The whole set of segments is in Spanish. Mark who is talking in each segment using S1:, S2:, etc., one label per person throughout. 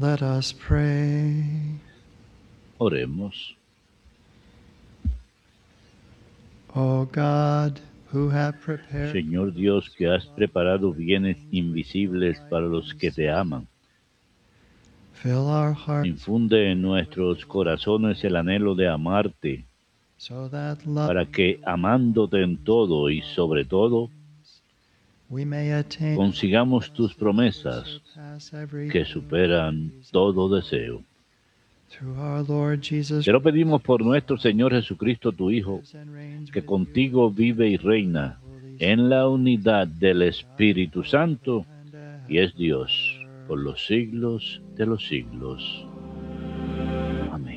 S1: Let us pray.
S2: Oremos.
S1: O God, who have prepared
S2: Señor Dios, que has preparado bienes invisibles para los que te aman,
S1: fill our hearts
S2: infunde en nuestros corazones el anhelo de amarte,
S1: so that love
S2: para que, amándote en todo y sobre todo,
S1: we may attain
S2: consigamos tus promesas
S1: surpass every
S2: que superan todo deseo.
S1: through our Lord Jesus
S2: Te lo pedimos por nuestro Señor Jesucristo, tu Hijo,
S1: lives and reigns
S2: que
S1: with
S2: contigo vive y reina en la unidad del Espíritu Santo y es Dios por los siglos de los siglos. Amén.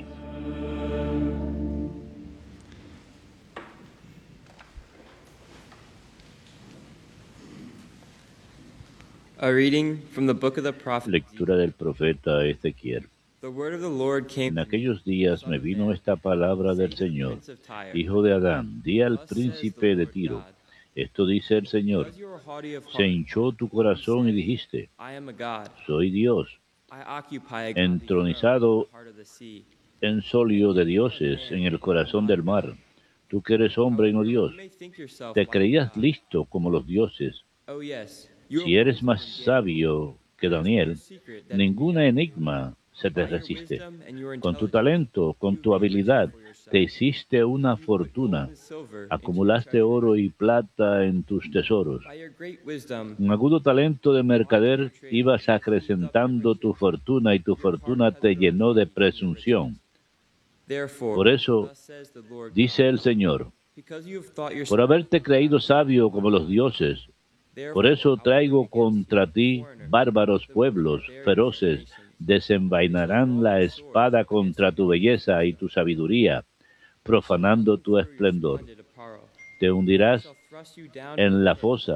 S3: A reading from the book of the prophet.
S2: Lectura del profeta Ezequiel.
S3: The word of the Lord came
S2: En
S3: to me,
S2: aquellos días me vino esta palabra del Señor. Hijo de Adán, di al príncipe de Tiro, esto dice el Señor,
S3: because you are haughty of
S2: se
S3: heart,
S2: hinchó tu corazón y dijiste,
S3: I am a God.
S2: soy Dios,
S3: I occupy a
S2: entronizado
S3: in the heart of the sea.
S2: en solio de dioses en el corazón del mar. Tú que eres hombre y no Dios,
S3: You may think yourself
S2: te
S3: like
S2: creías
S3: God.
S2: listo como los dioses.
S3: Oh yes, you
S2: Si
S3: are
S2: eres
S3: wiser
S2: más
S3: than Daniel.
S2: sabio que Daniel,
S3: No secret that
S2: ningún enigma se te
S3: by your
S2: resiste.
S3: wisdom and your
S2: Con tu
S3: intelligence,
S2: talento, con tu habilidad, te hiciste una fortuna.
S3: gold and silver into your
S2: Acumulaste
S3: treasury.
S2: oro y plata en tus tesoros.
S3: By your great wisdom,
S2: Con agudo talento de mercader ibas acrecentando tu fortuna y tu fortuna te llenó de presunción.
S3: therefore,
S2: Por eso,
S3: thus says the Lord
S2: dice
S3: God,
S2: el Señor,
S3: because you have thought yourself,
S2: por haberte creído sabio como los dioses, por eso traigo contra ti bárbaros pueblos feroces, desenvainarán la espada contra tu belleza y tu sabiduría, profanando tu esplendor. Te hundirás en la fosa